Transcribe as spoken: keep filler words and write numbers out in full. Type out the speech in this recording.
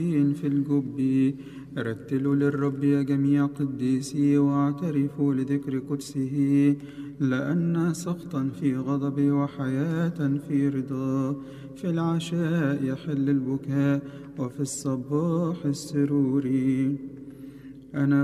في الجب. رتلوا للرب يا جميع قديسي، واعترفوا لذكر قدسه، لأن سخطا في غضب وحياة في رضا. في العشاء يحل البكاء، وفي الصباح السرور. أنا